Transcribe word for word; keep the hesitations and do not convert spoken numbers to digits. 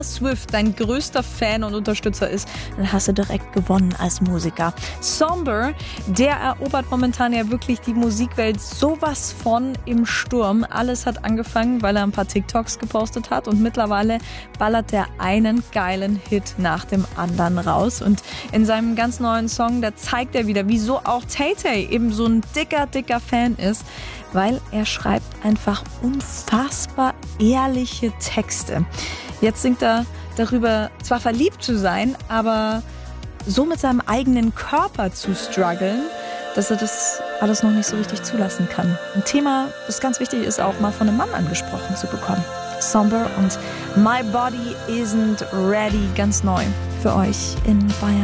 Swift dein größter Fan und Unterstützer ist, dann hast du direkt gewonnen als Musiker. Somber, der erobert momentan ja wirklich die Musikwelt sowas von im Sturm. Alles hat angefangen, weil er ein paar TikToks gepostet hat und mittlerweile ballert er einen geilen Hit nach dem anderen raus. Und in seinem ganz neuen Song, da zeigt er wieder, wieso auch Tay Tay eben so ein dicker, dicker Fan ist, weil er schreibt einfach unfassbar ehrliche Texte. Jetzt singt er darüber, zwar verliebt zu sein, aber so mit seinem eigenen Körper zu strugglen, dass er das alles noch nicht so richtig zulassen kann. Ein Thema, das ganz wichtig ist, auch mal von einem Mann angesprochen zu bekommen. Somber und My Body Isn't Ready, ganz neu für euch in Bayern.